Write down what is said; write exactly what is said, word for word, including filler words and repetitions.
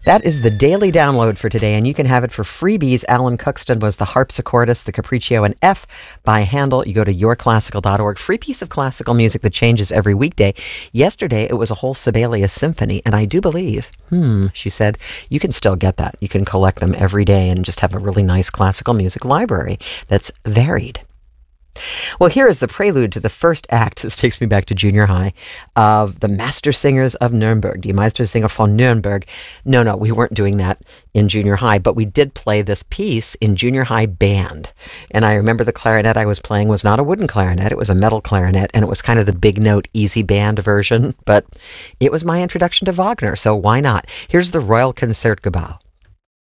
That is the daily download for today, and you can have it for freebies. Alan Cuxton was the harpsichordist, the Capriccio in F by Handel. You go to your classical dot org. Free piece of classical music that changes every weekday. Yesterday, it was a whole Sibelius symphony, and I do believe, hmm, she said, you can still get that. You can collect them every day and just have a really nice classical music library that's varied. Well, here is the prelude to the first act. This takes me back to junior high of the Master Singers of Nuremberg, Die Meistersinger von Nürnberg. No, no, we weren't doing that in junior high, but we did play this piece in junior high band. And I remember the clarinet I was playing was not a wooden clarinet, it was a metal clarinet, and it was kind of the big note easy band version, but it was my introduction to Wagner, so why not? Here's the Royal Concertgebouw.